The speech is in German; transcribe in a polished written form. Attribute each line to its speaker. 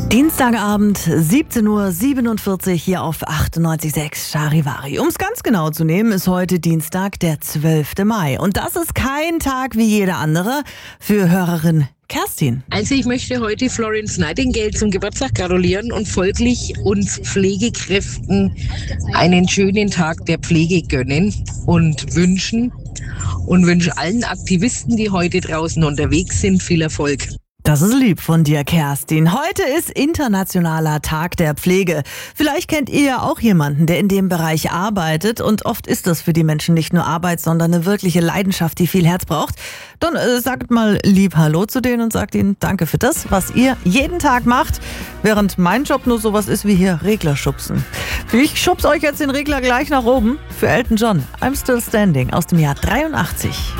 Speaker 1: Dienstagabend, 17:47 Uhr hier auf 98,6 Charivari. Um es ganz genau zu nehmen, ist heute Dienstag, der 12. Mai. Und das ist kein Tag wie jeder andere für Hörerin Kerstin.
Speaker 2: Also ich möchte heute Florence Nightingale zum Geburtstag gratulieren und folglich uns Pflegekräften einen schönen Tag der Pflege gönnen und wünsche allen Aktivisten, die heute draußen unterwegs sind, viel Erfolg.
Speaker 1: Das ist lieb von dir, Kerstin. Heute ist Internationaler Tag der Pflege. Vielleicht kennt ihr ja auch jemanden, der in dem Bereich arbeitet. Und oft ist das für die Menschen nicht nur Arbeit, sondern eine wirkliche Leidenschaft, die viel Herz braucht. Dann sagt mal lieb Hallo zu denen und sagt ihnen Danke für das, was ihr jeden Tag macht. Während mein Job nur sowas ist wie hier Regler schubsen. Ich schubs euch jetzt den Regler gleich nach oben für Elton John. I'm Still Standing aus dem Jahr 83.